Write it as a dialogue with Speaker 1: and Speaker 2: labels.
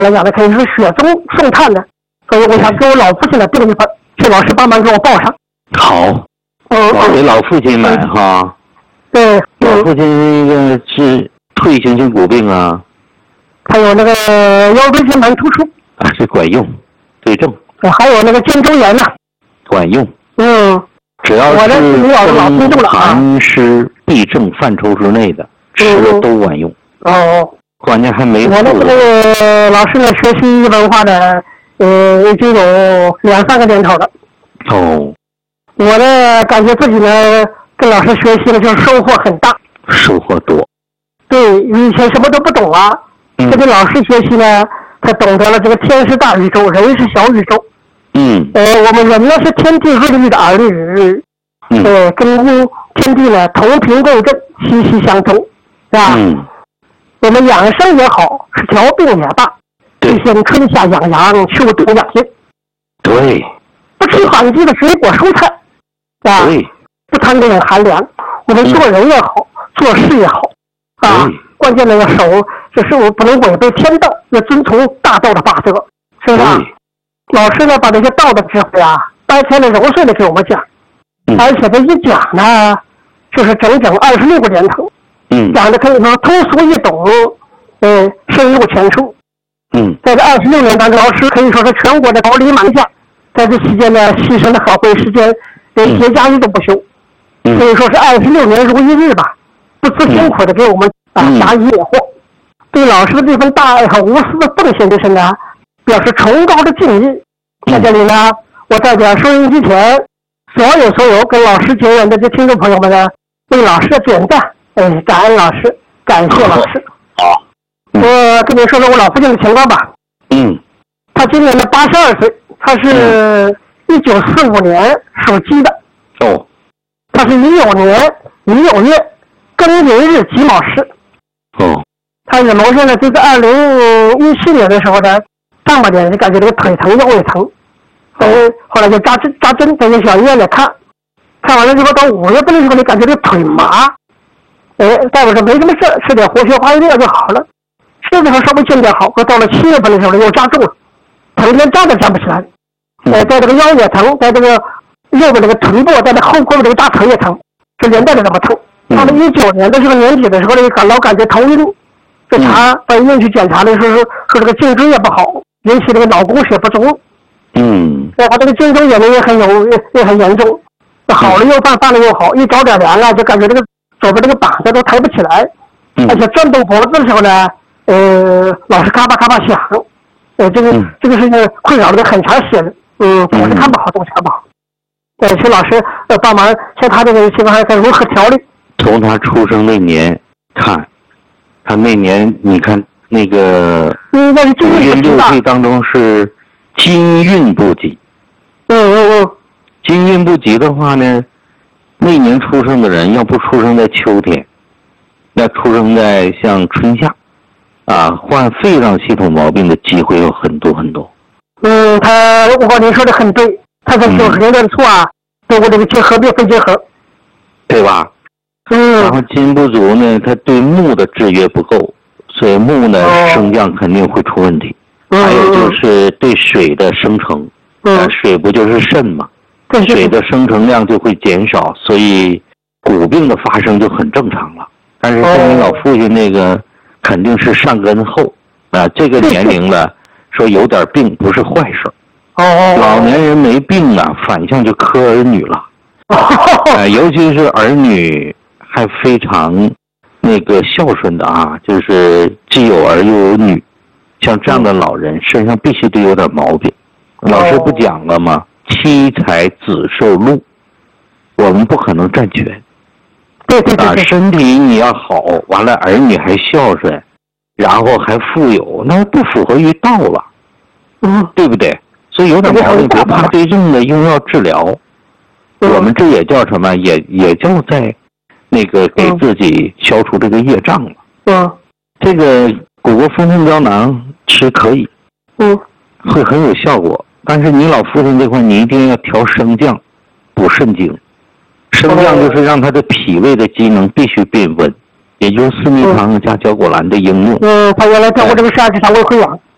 Speaker 1: 来讲呢，可以是雪中送炭的，所以我想给我老父亲的病一份，请老师帮忙给我报上。
Speaker 2: 好，给老父亲买哈。
Speaker 1: 对，
Speaker 2: 老父亲那个是退行性骨病啊。
Speaker 1: 还有那个腰椎间盘突出
Speaker 2: 啊，这管用，对症。
Speaker 1: 还有那个肩周炎呢，
Speaker 2: 管用。只要是寒湿痹症范畴之内的，吃的都管用。关键还没
Speaker 1: 我的这个老师呢，学习文化呢，已经有2-3个年头了。我呢，感觉自己呢，跟老师学习呢，就收获很大。
Speaker 2: 收获多。
Speaker 1: 对，以前什么都不懂啊，跟着老师学习呢，才懂得了这个天是大宇宙，人是小宇宙。我们人呢是天地润育的儿女，跟天地呢同频共振，息息相通，是吧？我们养生也好，是调病也罢，体现春夏养阳，秋冬养阴。
Speaker 2: 对。
Speaker 1: 不吃反季的水果蔬菜，是吧？不贪这种寒凉。我们做人也好，做事也好，关键的要守，就是我不能违背天道，要遵从大道的法则，是吧？老师呢，把这些道的智慧啊，掰开了揉碎了给我们讲，而且这一讲呢，就是整整26个年头，讲的可以说通俗易懂，深入浅出。在这26年当中，老师可以说是全国的桃李满将，在这期间呢，牺牲了宝贵时间，连节假日都不休，可以说是26年如一日吧，不辞辛苦的给我们答疑解惑。对老师的这份大爱和无私的奉献，就是呢，表示崇高的敬意。在这里呢，我代表收音机前所有跟老师结缘的这听众朋友们呢，为老师点赞，感恩老师，感谢老师。
Speaker 2: 好，
Speaker 1: 我跟你说说我老父亲的情况吧。他今年的82岁，他是1945年属鸡的。他是19年19月庚寅日己卯时。他也谋生呢，就是2017年的时候呢，上半年就感觉这个腿疼腰也疼，后来就扎针，在小医院里看完了之后，到5月份的时候你感觉这个腿麻，大夫说没什么事，吃点活血化瘀药就好了，吃的时候稍微见点好，到了7月份的时候又加重了，疼连站都站不起来，在这个腰也疼，在这个右边这个臀部，在这后背这个大腿也疼，就连带着这么疼。到了19年的这个年底的时候呢，老感觉头晕，这查到医院去检查的时候说这个颈椎也不好，引起这个脑供血不足。然后这个肩周炎呢也很严重，好了又犯了又好，一着点凉了就感觉这个左边这个膀子都抬不起来，而且转动脖子的时候呢，老是咔吧咔吧响，这个事情困扰了很长时间，总是看不好，总是看不好。请老师帮忙，像他这个情况该如何调理？
Speaker 2: 从他出生那年看，他那年你看那个5运6岁当中是金运不及。金运不及的话呢，那年出生的人要不出生在秋天，要出生在像春夏，患肺脏系统毛病的机会有很多很多。
Speaker 1: 您说的很对，他在90年代初得过这个结核病，肺结核，
Speaker 2: 对吧？然后金不足呢，它对木的制约不够，所以木呢升降肯定会出问题。还有就是对水的生成，水不就是肾嘛？水的生成量就会减少，所以骨病的发生就很正常了。但是像你老父亲那个肯定是上根厚，这个年龄了，说有点病不是坏事。老年人没病反向就克儿女了。尤其是儿女还非常那个孝顺的就是既有儿又有女，像这样的老人身上必须得有点毛病。老师不讲了吗？妻财子受禄，我们不可能占全。身体你要好，完了儿女还孝顺，然后还富有，那不符合于道了，对不对？所以有点毛病别怕，对症的用药治疗，我们这也叫什么？也叫在那个给自己消除这个业障了。这个谷歌风顺胶囊吃可以，会很有效果。但是你老父亲这块，你一定要调升降，补肾经。升降就是让他的脾胃的机能必须变温，也就是四逆汤加胶果兰的应用。
Speaker 1: 他原来调过这个12指肠胃溃疡。